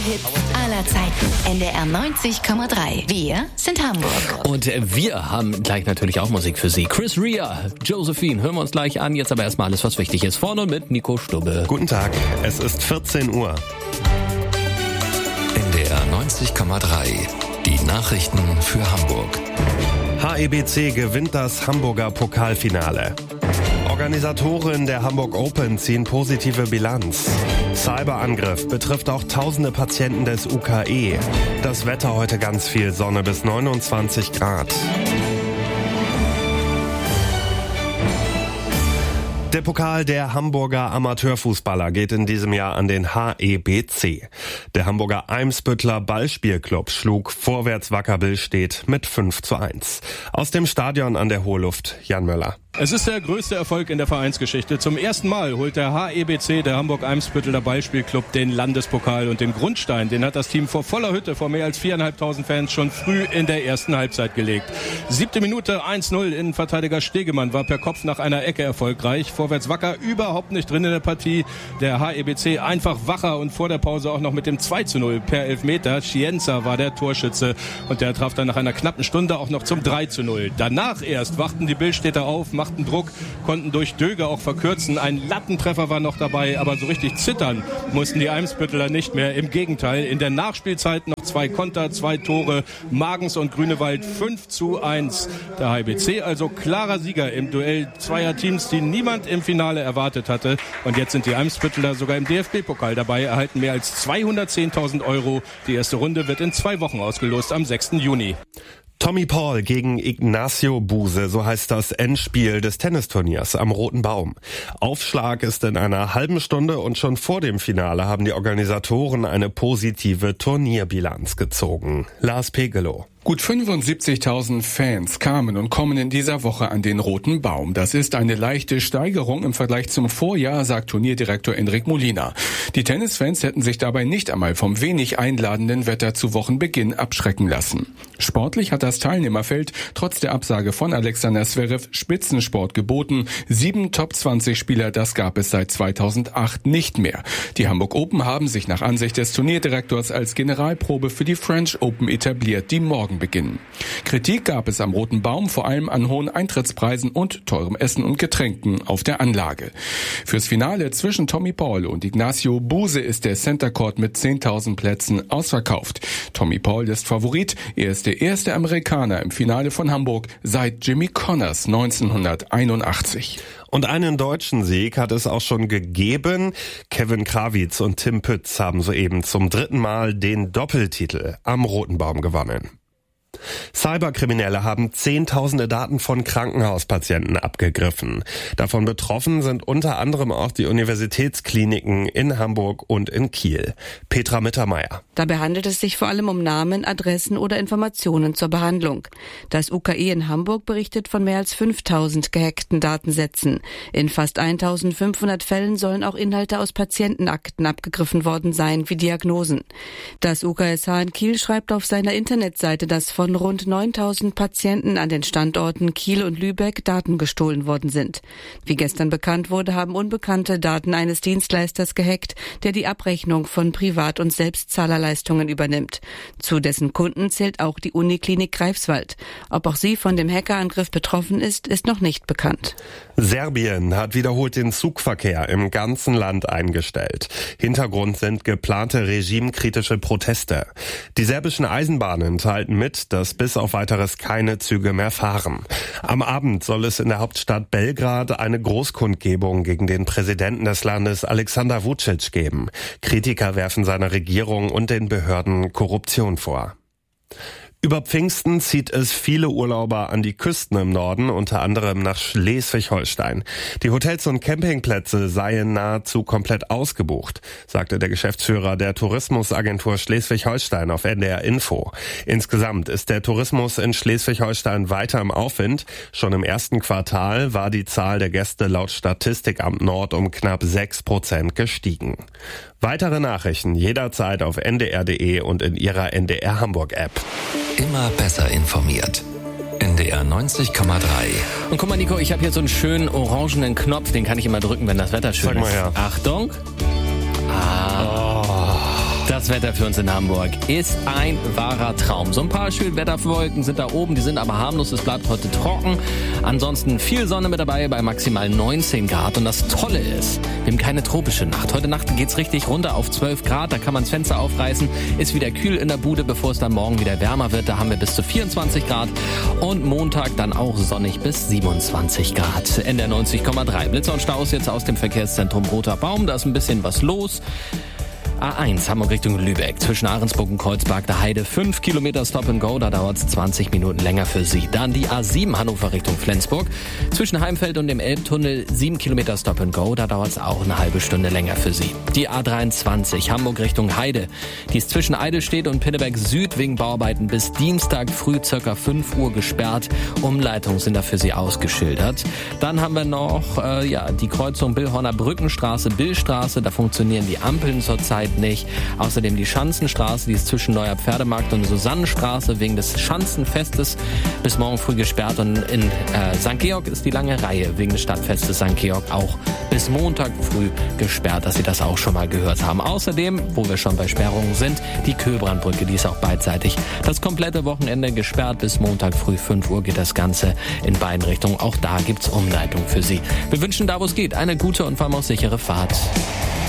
Hits aller Zeiten. NDR 90,3. Wir sind Hamburg. Und wir haben gleich natürlich auch Musik für Sie. Chris Rea, Josephine, hören wir uns gleich an. Jetzt aber erstmal alles, was wichtig ist. Vorne mit Nico Stubbe. Guten Tag, es ist 14 Uhr. NDR 90,3. Die Nachrichten für Hamburg. HEBC gewinnt das Hamburger Pokalfinale. Organisatoren der Hamburg Open ziehen positive Bilanz. Cyberangriff betrifft auch tausende Patienten des UKE. Das Wetter heute ganz viel Sonne bis 29 Grad. Der Pokal der Hamburger Amateurfußballer geht in diesem Jahr an den HEBC. Der Hamburger Eimsbüttler Ballspielclub schlug Vorwärts Wacker Billstedt mit 5:1. Aus dem Stadion an der Hohe Luft, Jan Möller. Es ist der größte Erfolg in der Vereinsgeschichte. Zum ersten Mal holt der HEBC, der Hamburg-Eimsbütteler Ballspielclub, den Landespokal. Und den Grundstein, den hat das Team vor voller Hütte, vor mehr als 4.500 Fans, schon früh in der ersten Halbzeit gelegt. 7. Minute 1:0, Innenverteidiger Stegemann war per Kopf nach einer Ecke erfolgreich. Vorwärts Wacker überhaupt nicht drin in der Partie. Der HEBC einfach wacher und vor der Pause auch noch mit dem 2:0 per Elfmeter. Scienza war der Torschütze und der traf dann nach einer knappen Stunde auch noch zum 3:0. Danach erst wachten die Billstädter auf, machten Druck, konnten durch Döge auch verkürzen. Ein Lattentreffer war noch dabei, aber so richtig zittern mussten die Eimsbütteler nicht mehr. Im Gegenteil, in der Nachspielzeit noch 2 Konter, 2 Tore. Magens und Grünewald 5:1. Der HEBC also klarer Sieger im Duell zweier Teams, die niemand im Finale erwartet hatte. Und jetzt sind die Eimsbütteler sogar im DFB-Pokal dabei, erhalten mehr als 210.000 Euro. Die erste Runde wird in 2 Wochen ausgelost, am 6. Juni. Tommy Paul gegen Ignacio Buse, so heißt das Endspiel des Tennisturniers am Roten Baum. Aufschlag ist in einer halben Stunde und schon vor dem Finale haben die Organisatoren eine positive Turnierbilanz gezogen. Lars Pegelow. Gut 75.000 Fans kamen und kommen in dieser Woche an den Roten Baum. Das ist eine leichte Steigerung im Vergleich zum Vorjahr, sagt Turnierdirektor Enric Molina. Die Tennisfans hätten sich dabei nicht einmal vom wenig einladenden Wetter zu Wochenbeginn abschrecken lassen. Sportlich hat das Teilnehmerfeld trotz der Absage von Alexander Zverev Spitzensport geboten. 7 Top-20-Spieler, das gab es seit 2008 nicht mehr. Die Hamburg Open haben sich nach Ansicht des Turnierdirektors als Generalprobe für die French Open etabliert, die morgen beginnen. Kritik gab es am Roten Baum vor allem an hohen Eintrittspreisen und teurem Essen und Getränken auf der Anlage. Fürs Finale zwischen Tommy Paul und Ignacio Buse ist der Center Court mit 10.000 Plätzen ausverkauft. Tommy Paul ist Favorit. Er ist der erste Amerikaner im Finale von Hamburg seit Jimmy Connors 1981. Und einen deutschen Sieg hat es auch schon gegeben. Kevin Krawitz und Tim Pütz haben soeben zum 3. Mal den Doppeltitel am Roten Baum gewonnen. Cyberkriminelle haben Zehntausende Daten von Krankenhauspatienten abgegriffen. Davon betroffen sind unter anderem auch die Universitätskliniken in Hamburg und in Kiel. Petra Mittermeier. Dabei handelt es sich vor allem um Namen, Adressen oder Informationen zur Behandlung. Das UKE in Hamburg berichtet von mehr als 5.000 gehackten Datensätzen. In fast 1.500 Fällen sollen auch Inhalte aus Patientenakten abgegriffen worden sein, wie Diagnosen. Das UKSH in Kiel schreibt auf seiner Internetseite, dass von rund 9.000 Patienten an den Standorten Kiel und Lübeck Daten gestohlen worden sind. Wie gestern bekannt wurde, haben Unbekannte Daten eines Dienstleisters gehackt, der die Abrechnung von Privat- und Selbstzahlerleistungen übernimmt. Zu dessen Kunden zählt auch die Uniklinik Greifswald. Ob auch sie von dem Hackerangriff betroffen ist, ist noch nicht bekannt. Serbien hat wiederholt den Zugverkehr im ganzen Land eingestellt. Hintergrund sind geplante regimekritische Proteste. Die serbischen Eisenbahnen teilten mit, dass bis auf Weiteres keine Züge mehr fahren. Am Abend soll es in der Hauptstadt Belgrad eine Großkundgebung gegen den Präsidenten des Landes Aleksandar Vučić geben. Kritiker werfen seiner Regierung und den Behörden Korruption vor. Über Pfingsten zieht es viele Urlauber an die Küsten im Norden, unter anderem nach Schleswig-Holstein. Die Hotels und Campingplätze seien nahezu komplett ausgebucht, sagte der Geschäftsführer der Tourismusagentur Schleswig-Holstein auf NDR Info. Insgesamt ist der Tourismus in Schleswig-Holstein weiter im Aufwind. Schon im ersten Quartal war die Zahl der Gäste laut Statistikamt Nord um knapp 6% gestiegen. Weitere Nachrichten jederzeit auf ndr.de und in Ihrer NDR Hamburg App. Immer besser informiert. NDR 90,3. Und guck mal, Nico, ich habe hier so einen schönen orangenen Knopf, den kann ich immer drücken, wenn das Wetter schön ist. Sag mal her. Achtung. Das Das Wetter für uns in Hamburg ist ein wahrer Traum. So ein paar schöne Wetterwolken sind da oben, die sind aber harmlos. Es bleibt heute trocken. Ansonsten viel Sonne mit dabei bei maximal 19 Grad. Und das Tolle ist, wir haben keine tropische Nacht. Heute Nacht geht's richtig runter auf 12 Grad. Da kann man das Fenster aufreißen. Ist wieder kühl in der Bude, bevor es dann morgen wieder wärmer wird. Da haben wir bis zu 24 Grad. Und Montag dann auch sonnig bis 27 Grad. NDR 90,3. Blitzer und Staus jetzt aus dem Verkehrszentrum Roter Baum. Da ist ein bisschen was los. A1 Hamburg Richtung Lübeck, zwischen Ahrensburg und Kreuzberg der Heide, 5 Kilometer Stop and Go, da dauert es 20 Minuten länger für Sie. Dann die A7 Hannover Richtung Flensburg, zwischen Heimfeld und dem Elbtunnel, 7 Kilometer Stop and Go, da dauert es auch eine halbe Stunde länger für Sie. Die A23 Hamburg Richtung Heide, die ist zwischen Eidelstedt und Pinneberg Süd wegen Bauarbeiten bis Dienstag früh ca. 5 Uhr gesperrt. Umleitungen sind da für Sie ausgeschildert. Dann haben wir noch die Kreuzung Billhorner Brückenstraße, Billstraße, da funktionieren die Ampeln zurzeit nicht. Außerdem die Schanzenstraße, die ist zwischen Neuer Pferdemarkt und Susannenstraße wegen des Schanzenfestes bis morgen früh gesperrt. Und in St. Georg ist die lange Reihe wegen des Stadtfestes St. Georg auch bis Montag früh gesperrt, dass Sie das auch schon mal gehört haben. Außerdem, wo wir schon bei Sperrungen sind, die Köhlbrandbrücke, die ist auch beidseitig das komplette Wochenende gesperrt. Bis Montag früh 5 Uhr geht das Ganze in beiden Richtungen. Auch da gibt's Umleitung für Sie. Wir wünschen da, wo es geht, eine gute und vor allem auch sichere Fahrt.